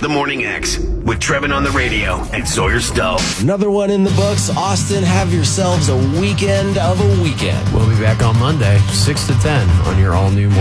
The Morning X with Trevin on the radio and Sawyer Stowe. Another one in the books. Austin, have yourselves a weekend of a weekend. We'll be back on Monday, 6 to 10 on your all-new